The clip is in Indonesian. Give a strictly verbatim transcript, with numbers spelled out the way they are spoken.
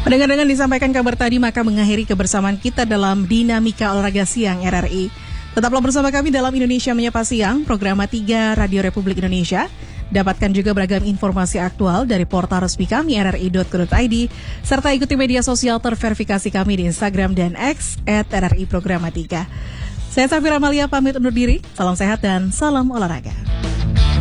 Dengan-dengan disampaikan kabar tadi, maka mengakhiri kebersamaan kita dalam Dinamika Olahraga Siang R R I. Tetaplah bersama kami dalam Indonesia Menyapa Siang, program tiga Radio Republik Indonesia. Dapatkan juga beragam informasi aktual dari portal resmi kami r r i dot co dot i d, serta ikuti media sosial terverifikasi kami di Instagram dan X at R R I Programa tiga. Saya Safira Amalia pamit undur diri, salam sehat dan salam olahraga.